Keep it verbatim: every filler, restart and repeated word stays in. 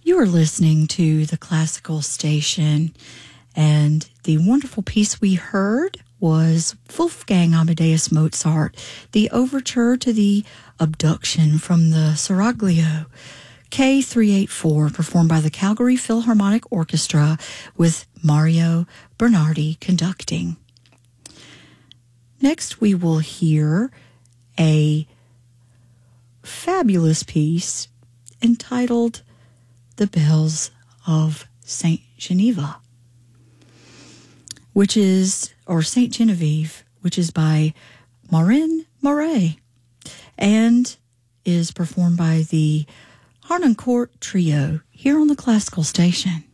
You are listening to the Classical Station, and the wonderful piece we heard was Wolfgang Amadeus Mozart, the overture to the Abduction from the Seraglio, K three eighty-four, performed by the Calgary Philharmonic Orchestra with Mario Bernardi conducting. Next, we will hear a fabulous piece entitled The Bells of Saint Geneva, which is, or Saint Genevieve, which is by Marin Moret and is performed by the Harnoncourt Trio here on the Classical Station.